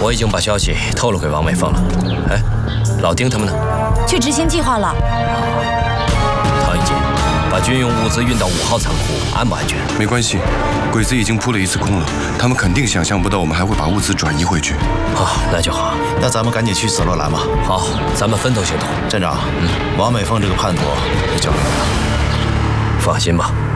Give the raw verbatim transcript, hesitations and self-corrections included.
我已经把消息透露给王美凤了。哎，老丁他们呢？ 去执行计划了。 唐一姐，把军用物资运到五号仓库，安不安全？ 没关系，鬼子已经扑了一次空了，他们肯定想象不到我们还会把物资转移回去。 好，那就好。 那咱们赶紧去紫罗兰吧。 好，咱们分头行动。 站长，嗯，王美凤这个叛徒就交给你了。 放心吧。